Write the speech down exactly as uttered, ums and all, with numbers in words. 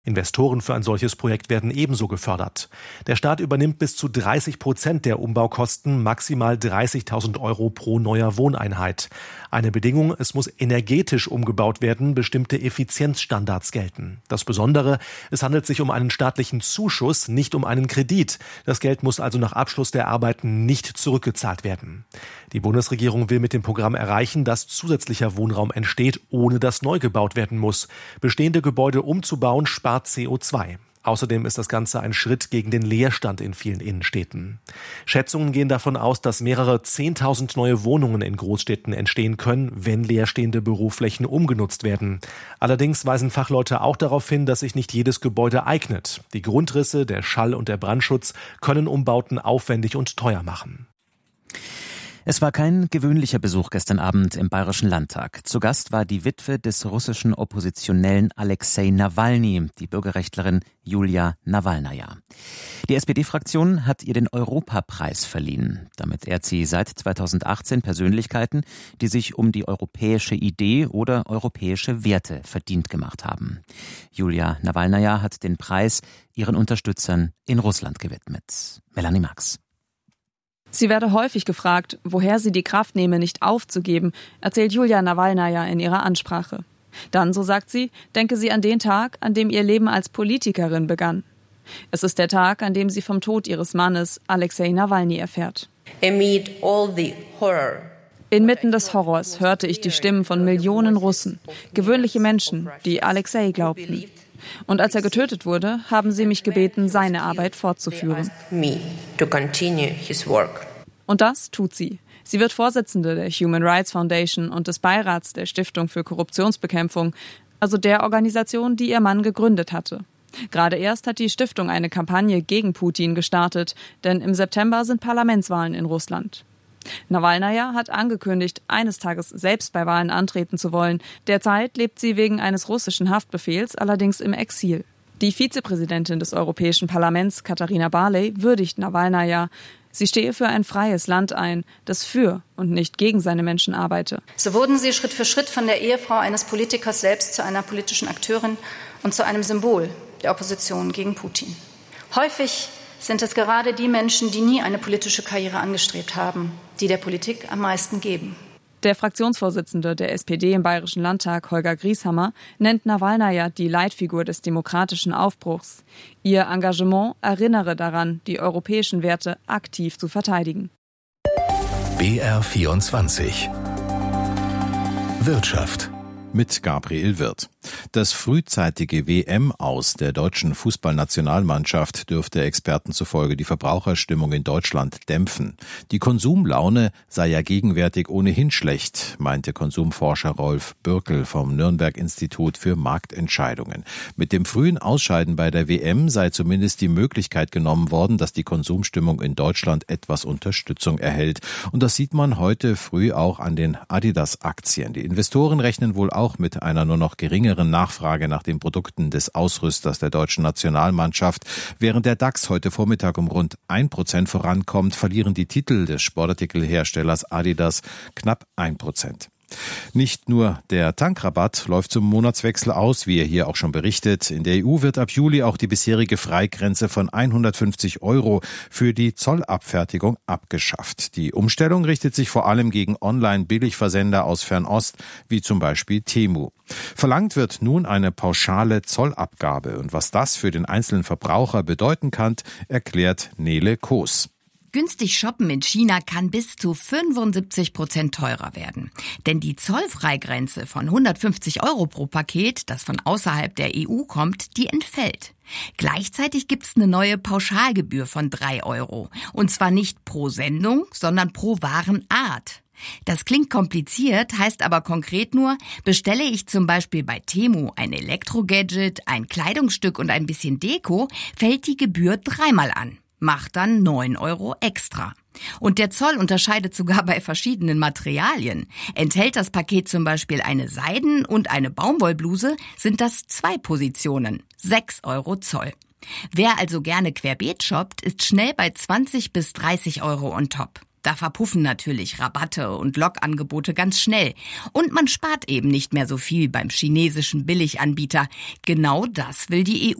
Investoren für ein solches Projekt werden ebenso gefördert. Der Staat übernimmt bis zu dreißig Prozent der Umbaukosten, maximal dreißigtausend Euro pro neuer Wohneinheit. Eine Bedingung, es muss energetisch umgebaut werden, bestimmte Effizienzstandards gelten. Das Besondere, es handelt sich um einen staatlichen Zuschuss, nicht um einen Kredit. Das Geld muss also nach Abschluss der Arbeiten nicht zurückgezahlt werden. Die Bundesregierung will mit dem Programm erreichen, dass zusätzlicher Wohnraum entsteht, ohne dass neu gebaut werden muss. Bestehende Gebäude umzubauen, spart C O zwei. Außerdem ist das Ganze ein Schritt gegen den Leerstand in vielen Innenstädten. Schätzungen gehen davon aus, dass mehrere zehntausend neue Wohnungen in Großstädten entstehen können, wenn leerstehende Büroflächen umgenutzt werden. Allerdings weisen Fachleute auch darauf hin, dass sich nicht jedes Gebäude eignet. Die Grundrisse, der Schall- und der Brandschutz können Umbauten aufwendig und teuer machen. Es war kein gewöhnlicher Besuch gestern Abend im Bayerischen Landtag. Zu Gast war die Witwe des russischen Oppositionellen Alexei Nawalny, die Bürgerrechtlerin Julia Nawalnaja. Die S P D-Fraktion hat ihr den Europapreis verliehen. Damit ehrt sie seit zweitausendachtzehn Persönlichkeiten, die sich um die europäische Idee oder europäische Werte verdient gemacht haben. Julia Nawalnaja hat den Preis ihren Unterstützern in Russland gewidmet. Melanie Max. Sie werde häufig gefragt, woher sie die Kraft nehme, nicht aufzugeben, erzählt Julia Nawalnaja in ihrer Ansprache. Dann, so sagt sie, denke sie an den Tag, an dem ihr Leben als Politikerin begann. Es ist der Tag, an dem sie vom Tod ihres Mannes Alexei Nawalny erfährt. Inmitten des Horrors hörte ich die Stimmen von Millionen Russen, gewöhnliche Menschen, die Alexei glaubten. Und als er getötet wurde, haben sie mich gebeten, seine Arbeit fortzuführen. Und das tut sie. Sie wird Vorsitzende der Human Rights Foundation und des Beirats der Stiftung für Korruptionsbekämpfung, also der Organisation, die ihr Mann gegründet hatte. Gerade erst hat die Stiftung eine Kampagne gegen Putin gestartet, denn im September sind Parlamentswahlen in Russland. Nawalnaja hat angekündigt, eines Tages selbst bei Wahlen antreten zu wollen. Derzeit lebt sie wegen eines russischen Haftbefehls allerdings im Exil. Die Vizepräsidentin des Europäischen Parlaments, Katharina Barley, würdigt Nawalnaja. Sie stehe für ein freies Land ein, das für und nicht gegen seine Menschen arbeite. So wurden sie Schritt für Schritt von der Ehefrau eines Politikers selbst zu einer politischen Akteurin und zu einem Symbol der Opposition gegen Putin. Häufig sind es gerade die Menschen, die nie eine politische Karriere angestrebt haben, die der Politik am meisten geben. Der Fraktionsvorsitzende der S P D im Bayerischen Landtag, Holger Grieshammer, nennt Nawalnaja die Leitfigur des demokratischen Aufbruchs. Ihr Engagement erinnere daran, die europäischen Werte aktiv zu verteidigen. B R vierundzwanzig Wirtschaft mit Gabriel Wirth. Das frühzeitige W M-Aus der deutschen Fußballnationalmannschaft dürfte Experten zufolge die Verbraucherstimmung in Deutschland dämpfen. Die Konsumlaune sei ja gegenwärtig ohnehin schlecht, meinte Konsumforscher Rolf Bürkel vom Nürnberg-Institut für Marktentscheidungen. Mit dem frühen Ausscheiden bei der W M sei zumindest die Möglichkeit genommen worden, dass die Konsumstimmung in Deutschland etwas Unterstützung erhält. Und das sieht man heute früh auch an den Adidas-Aktien. Die Investoren rechnen wohl auch mit einer nur noch geringeren Nachfrage nach den Produkten des Ausrüsters der deutschen Nationalmannschaft. Während der DAX heute Vormittag um rund ein Prozent vorankommt, verlieren die Titel des Sportartikelherstellers Adidas knapp ein Prozent. Nicht nur der Tankrabatt läuft zum Monatswechsel aus, wie ihr hier auch schon berichtet. In der E U wird ab Juli auch die bisherige Freigrenze von hundertfünfzig Euro für die Zollabfertigung abgeschafft. Die Umstellung richtet sich vor allem gegen Online-Billigversender aus Fernost, wie zum Beispiel Temu. Verlangt wird nun eine pauschale Zollabgabe. Und was das für den einzelnen Verbraucher bedeuten kann, erklärt Nele Koos. Günstig shoppen in China kann bis zu fünfundsiebzig Prozent teurer werden. Denn die Zollfreigrenze von hundertfünfzig Euro pro Paket, das von außerhalb der E U kommt, die entfällt. Gleichzeitig gibt's eine neue Pauschalgebühr von drei Euro. Und zwar nicht pro Sendung, sondern pro Warenart. Das klingt kompliziert, heißt aber konkret nur, bestelle ich zum Beispiel bei Temu ein Elektrogadget, ein Kleidungsstück und ein bisschen Deko, fällt die Gebühr dreimal an. Macht dann neun Euro extra. Und der Zoll unterscheidet sogar bei verschiedenen Materialien. Enthält das Paket zum Beispiel eine Seiden- und eine Baumwollbluse, sind das zwei Positionen, sechs Euro Zoll. Wer also gerne querbeet shoppt, ist schnell bei zwanzig bis dreißig Euro on top. Da verpuffen natürlich Rabatte und Lokangebote ganz schnell. Und man spart eben nicht mehr so viel beim chinesischen Billiganbieter. Genau das will die E